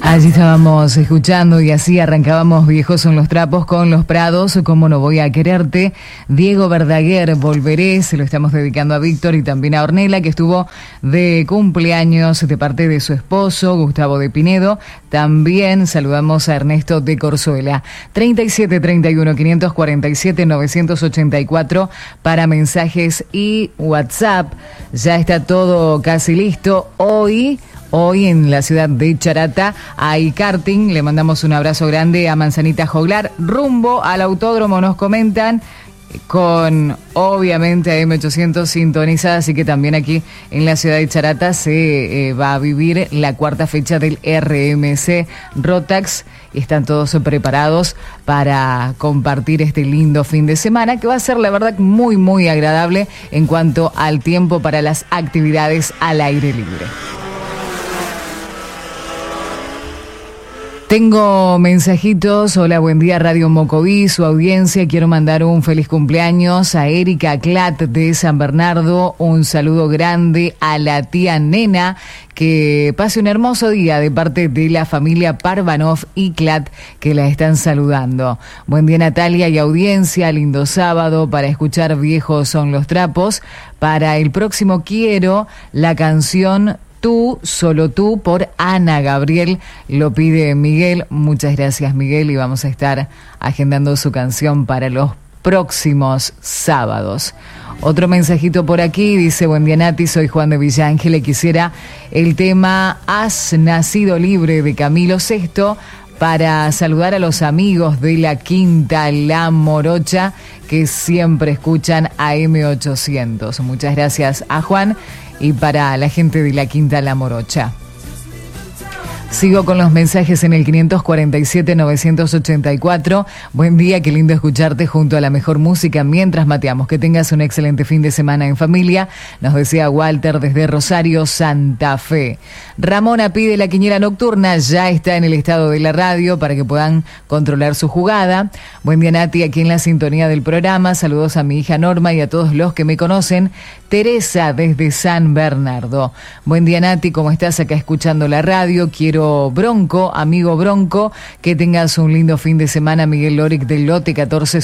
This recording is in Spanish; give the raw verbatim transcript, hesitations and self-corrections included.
Allí estábamos escuchando y así arrancábamos Viejos son los trapos con Los Prados, Cómo no voy a quererte. Diego Verdaguer, Volveré, se lo estamos dedicando a Víctor y también a Ornella, que estuvo de cumpleaños de parte de su esposo, Gustavo de Pinedo. También saludamos a Ernesto de Corzuela. treinta y siete treinta y uno quinientos cuarenta y siete novecientos ochenta y cuatro para mensajes y WhatsApp. Ya está todo casi listo. Hoy... Hoy en la ciudad de Charata hay karting, le mandamos un abrazo grande a Manzanita Joglar, rumbo al autódromo nos comentan, con obviamente a eme ochocientos sintonizada, así que también aquí en la ciudad de Charata se eh, va a vivir la cuarta fecha del erre eme ce Rotax y están todos preparados para compartir este lindo fin de semana que va a ser la verdad muy muy agradable en cuanto al tiempo para las actividades al aire libre. Tengo mensajitos. Hola, buen día Radio Mocoví, su audiencia. Quiero mandar un feliz cumpleaños a Erika Clat de San Bernardo. Un saludo grande a la tía Nena. Que pase un hermoso día de parte de la familia Parvanov y Clat que la están saludando. Buen día Natalia y audiencia. Lindo sábado para escuchar Viejos son los trapos. Para el próximo quiero la canción Tú, solo tú, por Ana Gabriel, lo pide Miguel. Muchas gracias Miguel y vamos a estar agendando su canción para los próximos sábados. Otro mensajito por aquí, dice, buen día Nati, soy Juan de Villángel y quisiera el tema Has nacido libre de Camilo Sesto para saludar a los amigos de la Quinta La Morocha que siempre escuchan a eme ochocientos. Muchas gracias a Juan y para la gente de la Quinta La Morocha. Sigo con los mensajes en el quinientos cuarenta y siete novecientos ochenta y cuatro. Buen día, qué lindo escucharte junto a la mejor música mientras mateamos. Que tengas un excelente fin de semana en familia. Nos desea Walter desde Rosario, Santa Fe. Ramona pide la quiniela nocturna. Ya está en el estado de la radio para que puedan controlar su jugada. Buen día, Nati, aquí en la sintonía del programa. Saludos a mi hija Norma y a todos los que me conocen. Teresa desde San Bernardo. Buen día, Nati, ¿cómo estás acá escuchando la radio? Quiero Bronco, amigo Bronco, que tengas un lindo fin de semana. Miguel Loric del lote catorce